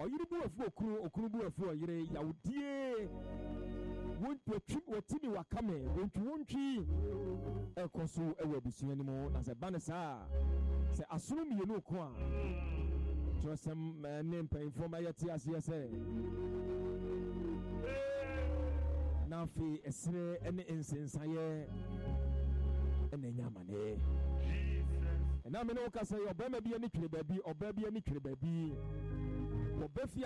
oyiri bu afu okunu bu afu oyire yawdie wontu atwim watimi wakame wontwi ekoso ewe bisuya ni mo na se banesa se asunu mienu ko a josem ne mpanfo yati ase ese na fi esre ene ensensaye ene nyamane na me no ka say obama bi ani twere baabi oba bi ani twere baabi oba fi